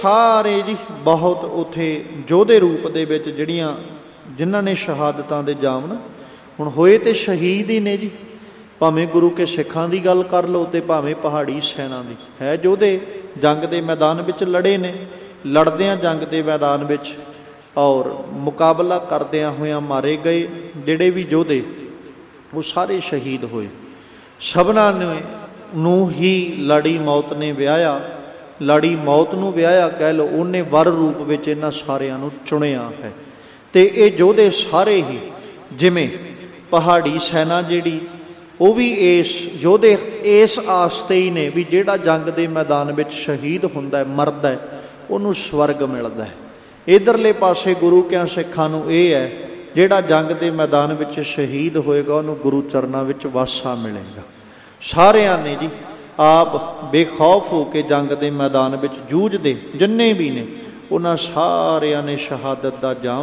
ਸਾਰੇ ਜੀ ਬਹੁਤ ਉੱਥੇ ਯੋਧੇ ਰੂਪ ਦੇ ਵਿੱਚ ਜਿਨ੍ਹਾਂ ਨੇ ਸ਼ਹਾਦਤਾਂ ਦੇ ਜਾਮਨ ਹੁਣ ਹੋਏ ਤੇ ਸ਼ਹੀਦ ਹੀ ਨੇ ਜੀ। ਭਾਵੇਂ ਗੁਰੂ ਕੇ ਸਿੱਖਾਂ ਦੀ ਗੱਲ ਕਰ ਲਓ ਤੇ ਭਾਵੇਂ ਪਹਾੜੀ ਸੈਨਾ ਦੀ, ਹੈ ਯੋਧੇ ਜੰਗ ਦੇ ਮੈਦਾਨ ਵਿੱਚ ਲੜੇ ਨੇ, ਲੜਦਿਆਂ ਜੰਗ ਦੇ ਮੈਦਾਨ ਵਿੱਚ ਔਰ ਮੁਕਾਬਲਾ ਕਰਦਿਆਂ ਹੋਇਆਂ ਮਾਰੇ ਗਏ। ਜਿਹੜੇ ਵੀ ਯੋਧੇ ਉਹ ਸਾਰੇ ਸ਼ਹੀਦ ਹੋਏ। ਸਭਨਾਂ ਨੂੰ ਹੀ ਲਾੜੀ ਮੌਤ ਨੇ ਵਿਆਹਿਆ, ਲਾੜੀ ਮੌਤ ਨੂੰ ਵਿਆਹਿਆ ਕਹਿ ਲਓ, ਉਹਨੇ ਵਰ ਰੂਪ ਵਿੱਚ ਇਹਨਾਂ ਸਾਰਿਆਂ ਨੂੰ ਚੁਣਿਆ ਹੈ। ਤੇ ਇਹ ਯੋਧੇ ਸਾਰੇ ਹੀ ਜਿਵੇਂ ਪਹਾੜੀ ਸੈਨਾ ਜਿਹੜੀ ਉਹ ਵੀ ਇਸ ਯੋਧੇ ਇਸ ਆਸ 'ਤੇ ਹੀ ਨੇ ਵੀ ਜਿਹੜਾ ਜੰਗ ਦੇ ਮੈਦਾਨ ਵਿੱਚ ਸ਼ਹੀਦ ਹੁੰਦਾ ਮਰਦਾ ਉਹਨੂੰ ਸਵਰਗ ਮਿਲਦਾ ਹੈ। ਇੱਧਰਲੇ ਪਾਸੇ ਗੁਰੂ ਕਿਆਂ ਸਿੱਖਾਂ ਨੂੰ ਇਹ ਹੈ ਜਿਹੜਾ ਜੰਗ ਦੇ ਮੈਦਾਨ ਵਿੱਚ ਸ਼ਹੀਦ ਹੋਏਗਾ ਉਹਨੂੰ ਗੁਰੂ ਚਰਨਾਂ ਵਿੱਚ ਵਾਸਾ ਮਿਲੇਗਾ। ਸਾਰਿਆਂ ਨੇ ਜੀ ਆਪ ਬੇਖੌਫ ਹੋ ਕੇ ਜੰਗ ਦੇ ਮੈਦਾਨ ਵਿੱਚ ਜੂਝਦੇ ਜਿੰਨੇ ਵੀ ਨੇ ਉਹਨਾਂ ਸਾਰਿਆਂ ਨੇ ਸ਼ਹਾਦਤ ਦਾ ਜਾਮ